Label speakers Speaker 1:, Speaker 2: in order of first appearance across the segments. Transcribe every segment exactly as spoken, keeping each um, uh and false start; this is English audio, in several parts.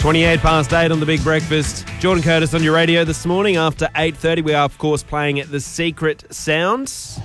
Speaker 1: twenty-eight past eight on The Big Breakfast. Jordan Curtis on your radio this morning. After eight thirty, we are, of course, playing at The Secret Sounds.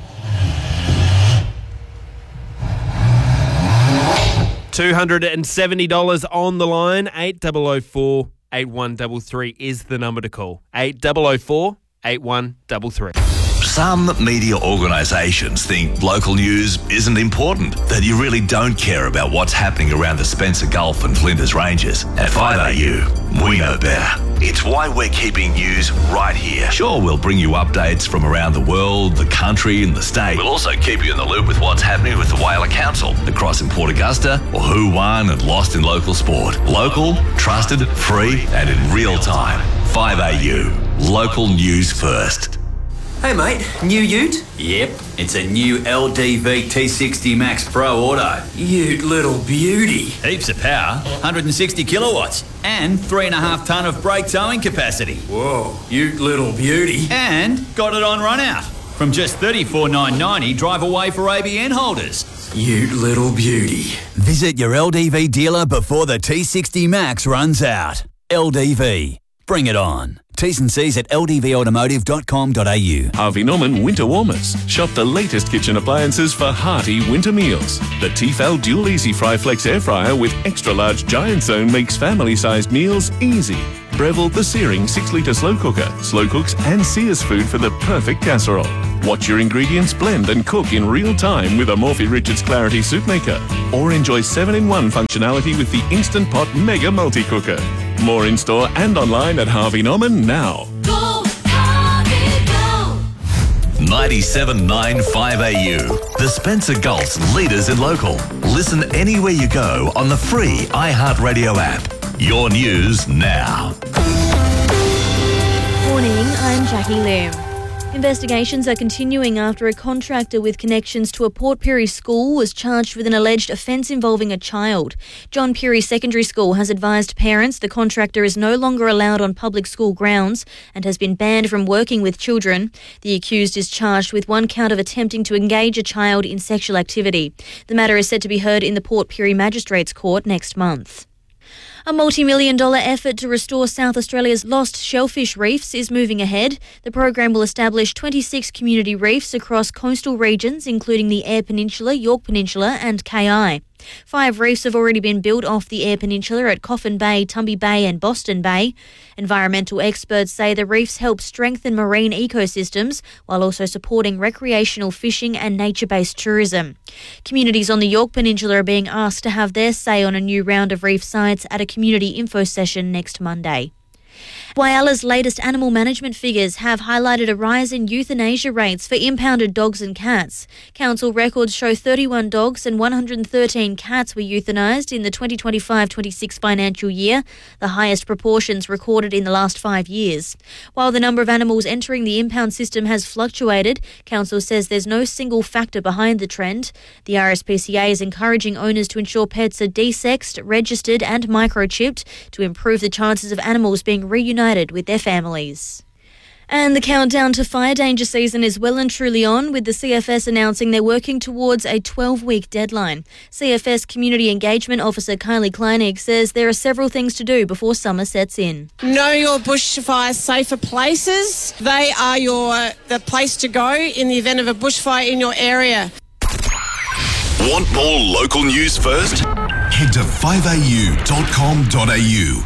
Speaker 1: two hundred seventy dollars on the line. eight oh four, eight one three three is the number to call. eight oh four, eight one three three.
Speaker 2: Some media organisations think local news isn't important, that you really don't care about what's happening around the Spencer Gulf and Flinders Ranges. At five A U, we know better. It's why we're keeping news right here. Sure, we'll bring you updates from around the world, the country and the state. We'll also keep you in the loop with what's happening with the Whaler Council across in Port Augusta, or who won and lost in local sport. Local, trusted, free and in real time. five A U, local news first.
Speaker 3: Hey mate, new ute?
Speaker 4: Yep, it's a new L D V T sixty Max Pro Auto.
Speaker 3: Ute little beauty.
Speaker 4: Heaps of power, one hundred sixty kilowatts, and three and a half tonne of brake towing capacity.
Speaker 3: Whoa, ute little beauty.
Speaker 4: And got it on run out. From just thirty-four thousand nine hundred ninety, drive away for A B N holders.
Speaker 3: Ute little beauty.
Speaker 4: Visit your L D V dealer before the T sixty Max runs out. L D V. Bring it on. T's and C's at l d v automotive dot com dot a u.
Speaker 5: Harvey Norman Winter Warmers. Shop the latest kitchen appliances for hearty winter meals. The Tefal Dual Easy Fry Flex Air Fryer with extra large giant zone makes family-sized meals easy. Breville the Searing six litre slow cooker. Slow cooks and sears food for the perfect casserole. Watch your ingredients blend and cook in real time with a Morphy Richards Clarity Soup Maker. Or enjoy seven in one functionality with the Instant Pot Mega Multi-Cooker. More in-store and online at Harvey Norman now.
Speaker 6: Go, Harvey, go!
Speaker 2: ninety-seven point nine five A U, the Spencer Gulf's leaders in local. Listen anywhere you go on the free iHeartRadio app. Your news now.
Speaker 7: Morning, I'm Jackie Lim. Investigations are continuing after a contractor with connections to a Port Pirie school was charged with an alleged offence involving a child. John Pirie Secondary School has advised parents the contractor is no longer allowed on public school grounds and has been banned from working with children. The accused is charged with one count of attempting to engage a child in sexual activity. The matter is set to be heard in the Port Pirie Magistrates Court next month. A multi-million dollar effort to restore South Australia's lost shellfish reefs is moving ahead. The program will establish twenty-six community reefs across coastal regions, including the Eyre Peninsula, Yorke Peninsula and K I. Five reefs have already been built off the Eyre Peninsula at Coffin Bay, Tumby Bay and Boston Bay. Environmental experts say the reefs help strengthen marine ecosystems while also supporting recreational fishing and nature-based tourism. Communities on the Yorke Peninsula are being asked to have their say on a new round of reef sites at a community info session next Monday. Whyala's latest animal management figures have highlighted a rise in euthanasia rates for impounded dogs and cats. Council records show thirty-one dogs and one hundred thirteen cats were euthanised in the twenty twenty-five twenty-six financial year, the highest proportions recorded in the last five years. While the number of animals entering the impound system has fluctuated, Council says there's no single factor behind the trend. The R S P C A is encouraging owners to ensure pets are desexed, registered and microchipped to improve the chances of animals being reunited with their families. And the countdown to fire danger season is well and truly on, with the C F S announcing they're working towards a twelve-week deadline. C F S Community Engagement Officer Kylie Kleinig says there are several things to do before summer sets in.
Speaker 8: Know your bushfire safer places. They are your uh, the place to go in the event of a bushfire in your area.
Speaker 2: Want more local news first? Head to five a u dot com dot a u.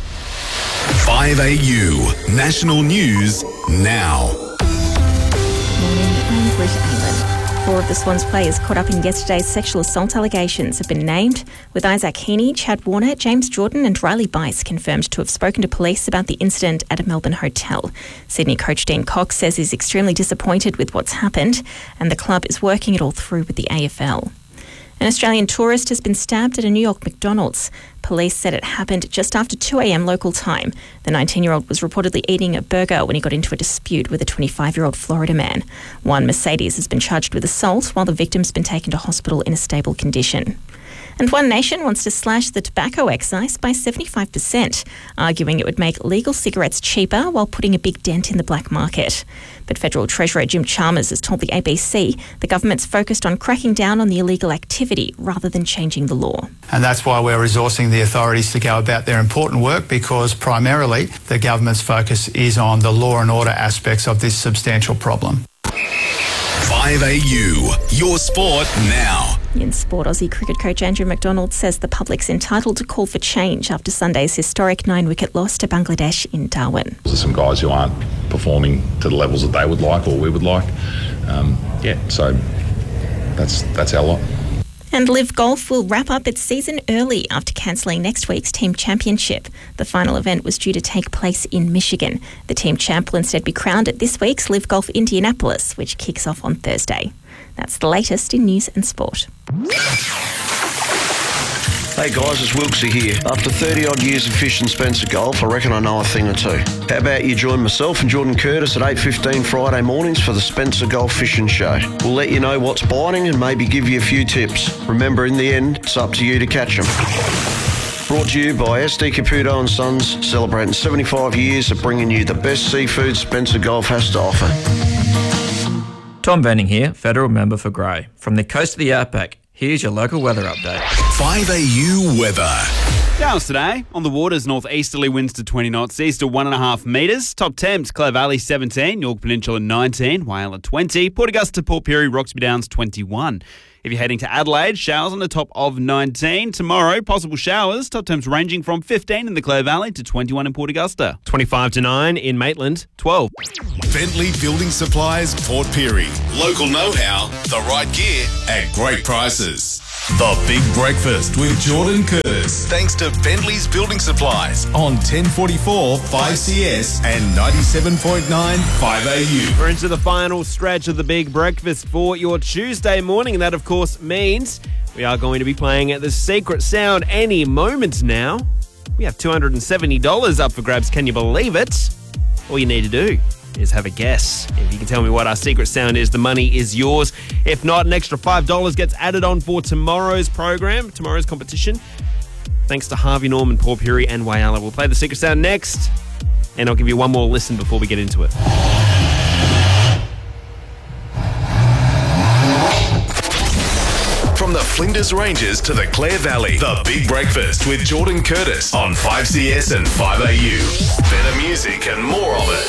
Speaker 2: five A U, national news now.
Speaker 9: Morning, I'm Britt Ayman. Four of the Swans players caught up in yesterday's sexual assault allegations have been named, with Isaac Heaney, Chad Warner, James Jordan and Riley Bice confirmed to have spoken to police about the incident at a Melbourne hotel. Sydney coach Dean Cox says he's extremely disappointed with what's happened and the club is working it all through with the A F L. An Australian tourist has been stabbed at a New York McDonald's. Police said it happened just after two a.m. local time. The nineteen-year-old was reportedly eating a burger when he got into a dispute with a twenty-five-year-old Florida man. One Mercedes has been charged with assault, while the victim's been taken to hospital in a stable condition. And One Nation wants to slash the tobacco excise by seventy-five percent, arguing it would make legal cigarettes cheaper while putting a big dent in the black market. But Federal Treasurer Jim Chalmers has told the A B C the government's focused on cracking down on the illegal activity rather than changing the law.
Speaker 10: And that's why we're resourcing the authorities to go about their important work, because primarily the government's focus is on the law and order aspects of this substantial problem.
Speaker 11: five A U, your sport now.
Speaker 9: In sport, Aussie cricket coach Andrew McDonald says the public's entitled to call for change after Sunday's historic nine-wicket loss to Bangladesh in Darwin.
Speaker 12: There's some guys who aren't performing to the levels that they would like or we would like. Um, yeah, so that's that's our lot.
Speaker 9: And Live Golf will wrap up its season early after cancelling next week's team championship. The final event was due to take place in Michigan. The team champ will instead be crowned at this week's Live Golf Indianapolis, which kicks off on Thursday. That's the latest in news and sport.
Speaker 13: Hey guys, it's Wilksy here. After thirty odd years of fishing Spencer Golf, I reckon I know a thing or two. How about you join myself and Jordan Curtis at eight fifteen Friday mornings for the Spencer Golf Fishing Show. We'll let you know what's biting and maybe give you a few tips. Remember, in the end, it's up to you to catch them. Brought to you by S D Caputo and Sons, celebrating seventy-five years of bringing you the best seafood Spencer Golf has to offer.
Speaker 14: Tom Benning here, Federal Member for Grey. From the coast of the outback, here's your local weather update.
Speaker 11: five A U weather.
Speaker 15: Showers today. On the waters, northeasterly winds to twenty knots, east to one and a half metres. Top temps, Clare Valley seventeen, York Peninsula nineteen, Whyalla twenty, Port Augusta, Port Pirie, Roxby Downs twenty-one. If you're heading to Adelaide, showers on the top of nineteen. Tomorrow, possible showers. Top temps ranging from fifteen in the Clare Valley to twenty-one in Port Augusta.
Speaker 1: twenty-five to nine in Maitland, twelve.
Speaker 11: Bentley Building Supplies, Port Pirie. Local know-how, the right gear at great prices. The Big Breakfast with Jordan Curtis. Thanks to Bentley's Building Supplies on ten forty-four five C S and ninety-seven point nine five A U.
Speaker 1: We're into the final stretch of the Big Breakfast for your Tuesday morning, and that, of course, means we are going to be playing at the Secret Sound any moment now. We have two hundred seventy dollars up for grabs. Can you believe it? All you need to do is have a guess. If you can tell me what our secret sound is, the money is yours. If not, an extra five dollars gets added on for tomorrow's program, tomorrow's competition. Thanks to Harvey Norman, Port Pirie and Whyalla. We'll play the secret sound next, and I'll give you one more listen before we get into it.
Speaker 11: From the Flinders Ranges to the Clare Valley, the Big Breakfast with Jordan Curtis on five C S and five A U. Better music and more of it.